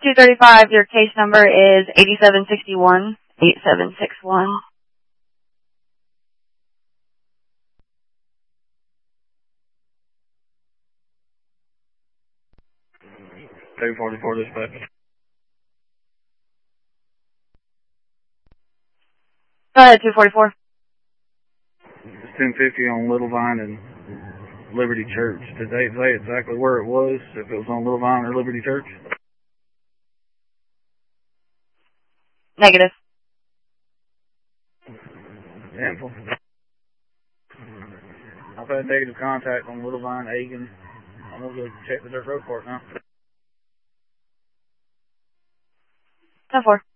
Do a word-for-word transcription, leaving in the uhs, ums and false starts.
two thirty-five, your case number is eighty-seven sixty-one, eighty-seven sixty-one. two forty-four dispatch. Go ahead, two forty-four. It's ten fifty on Little Vine and Liberty Church. Did they say exactly where it was, if it was on Little Vine or Liberty Church? Negative. Handful. I've had negative contact on Little Vine, Egan. I'm going to go check the dirt road park now. ten four.